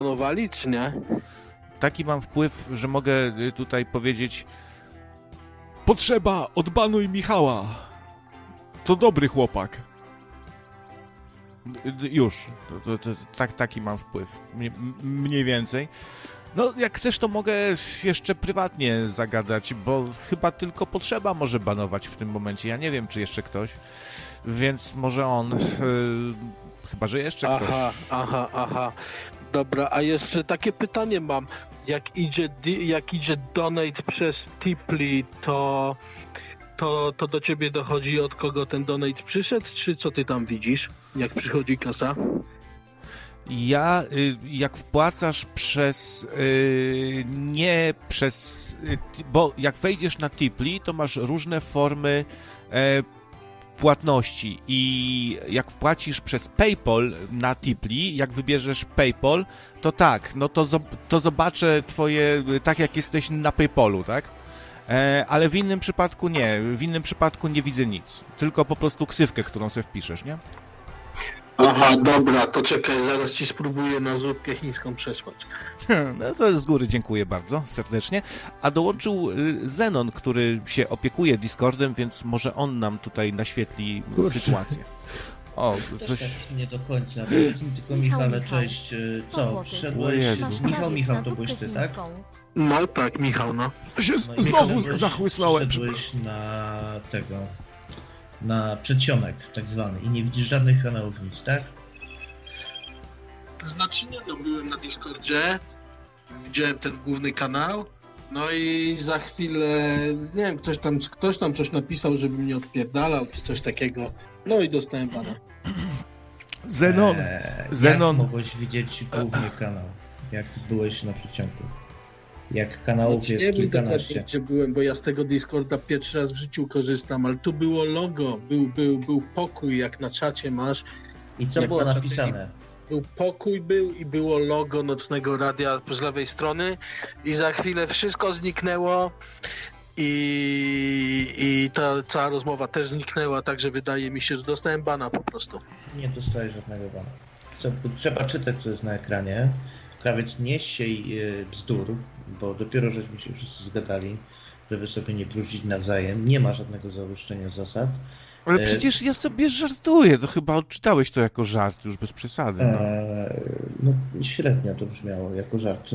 Banowali, czy nie? Taki mam wpływ, że mogę tutaj powiedzieć: potrzeba, odbanuj Michała. To dobry chłopak. Już. Taki mam wpływ. Mniej więcej. No, jak chcesz, to mogę jeszcze prywatnie zagadać, bo chyba tylko potrzeba może banować w tym momencie. Ja nie wiem, czy jeszcze ktoś. Więc może on... chyba, że jeszcze ktoś. Aha. Dobra, a jeszcze takie pytanie mam. Jak idzie donate przez Tipli, to do ciebie dochodzi, od kogo ten donate przyszedł, czy co ty tam widzisz, jak przychodzi kasa? Jak wpłacasz nie przez... bo jak wejdziesz na Tipli, to masz różne formy płatności i jak wpłacisz przez PayPal na Tipli, jak wybierzesz PayPal, to tak, no to zobaczę twoje, tak jak jesteś na PayPalu, tak? Ale w innym przypadku nie, nie widzę nic, tylko po prostu ksywkę, którą sobie wpiszesz, nie? Aha, dobra, to czekaj, zaraz ci spróbuję na zupkę chińską przesłać. No to z góry dziękuję bardzo serdecznie. A dołączył Zenon, który się opiekuje Discordem, więc może on nam tutaj naświetli sytuację. O, coś... Tak nie do końca. Powiedz mi tylko, Michale, cześć. Co, przyszedłeś? Michał, to byłeś ty, tak? No tak, Michał, no. No znowu zachłysnąłem. Przyszedłeś na przedsionek tak zwany i nie widzisz żadnych kanałów, nic, tak? To znaczy nie, no byłem na Discordzie, widziałem ten główny kanał, no i za chwilę, nie wiem, ktoś tam coś napisał, żeby mnie odpierdalał, czy coś takiego, no i dostałem bana. Zenon. Jak mogłeś widzieć główny kanał, jak byłeś na przedsionku? Jak kanałów jest kilkanaście. Nie wiem, gdzie byłem, bo ja z tego Discorda pierwszy raz w życiu korzystam, ale tu było logo, był pokój, jak na czacie masz. I co było napisane? Był pokój i było logo Nocnego Radia z lewej strony i za chwilę wszystko zniknęło i ta cała rozmowa też zniknęła, także wydaje mi się, że dostałem bana po prostu. Nie dostajesz żadnego bana. Trzeba czytać, co jest na ekranie. Krawiec, nie siej bzdur, bo dopiero żeśmy się wszyscy zgadali, żeby sobie nie bruździć nawzajem. Nie ma żadnego zaostrzenia zasad. Ale przecież ja sobie żartuję, to chyba odczytałeś to jako żart, już bez przesady. No średnio to brzmiało jako żart.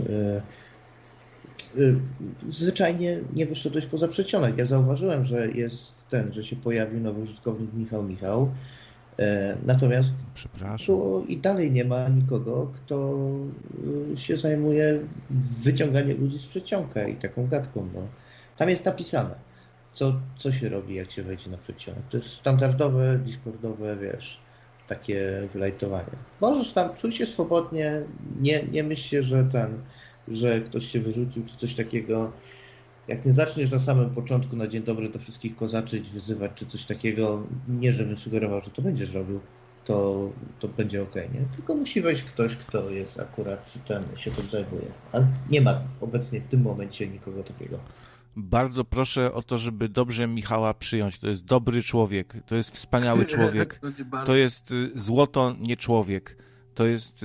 Zwyczajnie nie wyszedłeś poza przedsionek. Ja zauważyłem, że że się pojawił nowy użytkownik Michał. Natomiast tu i dalej nie ma nikogo, kto się zajmuje wyciąganiem ludzi z przedsionka i taką gadką. No. Tam jest napisane, co się robi, jak się wejdzie na przedsionek. To jest standardowe, discordowe, takie wylajtowanie. Możesz tam, czuj się swobodnie, nie myślcie, że ktoś się wyrzucił, czy coś takiego. Jak nie zaczniesz na samym początku na dzień dobry do wszystkich kozaczyć, wyzywać czy coś takiego, nie żebym sugerował, że to będziesz robił, to będzie okej, nie? Tylko musi wejść ktoś, kto jest akurat się tym zajmuje. A nie ma obecnie w tym momencie nikogo takiego. Bardzo proszę o to, żeby dobrze Michała przyjąć. To jest dobry człowiek, to jest wspaniały człowiek, to jest złoto, nie człowiek. To jest...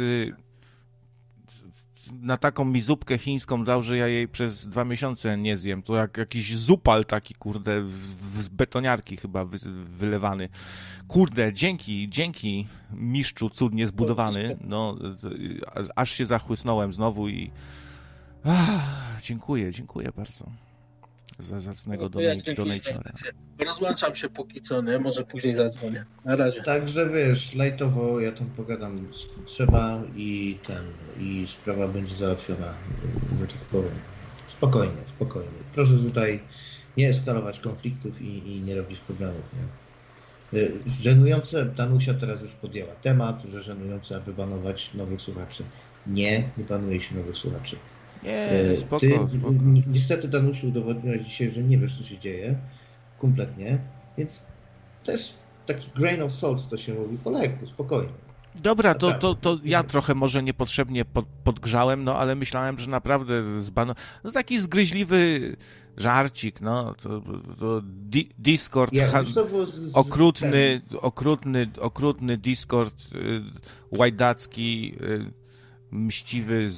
Na taką mi zupkę chińską dał, że ja jej przez 2 miesiące nie zjem. To jak jakiś zupal taki, kurde, z betoniarki chyba wylewany. Kurde, dzięki mistrzu cudnie zbudowany. No, aż się zachłysnąłem znowu i... dziękuję bardzo za zacnego donatora. Rozłączam się póki co, nie? Może później zadzwonię. Na razie. Także wiesz, lajtowo ja tam pogadam z kim trzeba i sprawa będzie załatwiona, że tak powiem. Spokojnie. Proszę tutaj nie eskalować konfliktów i nie robić problemów, nie? Żenujące, Danusia teraz już podjęła temat, że żenujące, aby banować nowych słuchaczy. Nie banuje się nowych słuchaczy. Nie, spoko. Niestety, Danusiu, udowodniłaś dzisiaj, że nie wiesz, co się dzieje. Kompletnie. Więc to jest taki grain of salt, to się mówi po lekku, spokojnie. Dobra, to ja trochę może niepotrzebnie podgrzałem, no ale myślałem, że naprawdę no taki zgryźliwy żarcik, no to Discord, okrutny Discord, łajdacki, mściwy